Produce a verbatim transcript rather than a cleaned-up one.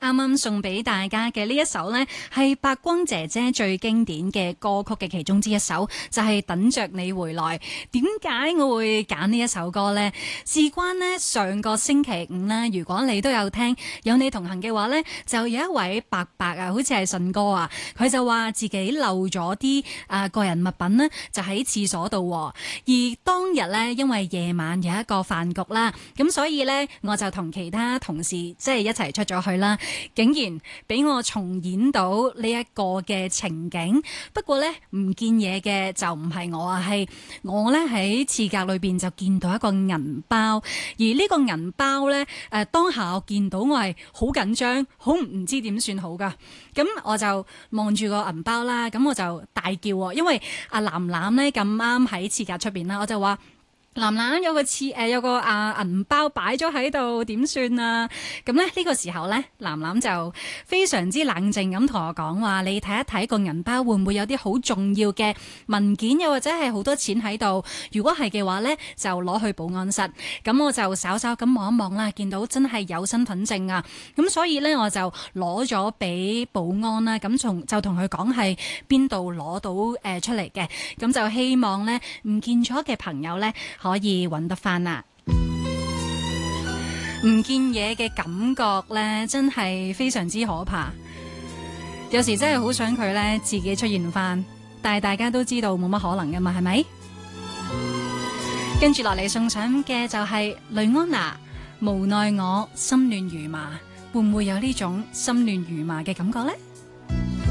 啱啱送俾大家嘅呢一首呢，係白光姐姐最經典嘅歌曲嘅其中之一首，就係、是、等着你回來。點解我會揀呢一首歌呢？事關呢，上個星期五呢，如果你都有聽有你同行嘅話呢，就有一位伯伯啊，好似係信哥啊，佢就話自己漏咗啲啊個人物品呢，就喺廁所度。而當日呢，因為夜晚有一個飯局啦，咁所以呢，我就同其他同事即係一齊出咗去啦，竟然俾我重演到呢一個嘅情景。不過呢，唔見嘢嘅就唔係我啊，係我呢喺廁格裏邊就見到一個銀包，而呢個銀包呢，誒、呃、當下我見到我係好緊張，好唔知點算好噶。咁我就望住個銀包啦，咁我就大叫喎，因為阿藍藍呢咁啱喺廁格出邊啦，我就話。藍藍有個廁誒有個啊銀包擺咗喺度，點算啊？咁咧呢個時候咧，藍藍就非常之冷靜咁同我講話：你睇一睇個銀包會唔會有啲好重要嘅文件，又或者係好多錢喺度？如果係嘅話咧，就攞去保安室。咁我就稍稍咁望一望啦，見到真係有身份證啊！咁所以咧我就攞咗俾保安啦。咁從就同佢講係邊度攞到誒、呃、出嚟嘅。咁就希望咧唔見咗嘅朋友咧，可以揾得翻啦！唔見嘢嘅感覺呢，真係非常之可怕。有時真係好想佢呢自己出現翻，但係大家都知道冇乜可能噶嘛，係咪？跟住落嚟送上嘅就係雷安娜，無奈我心亂如麻，會唔會有呢種心亂如麻嘅感覺呢？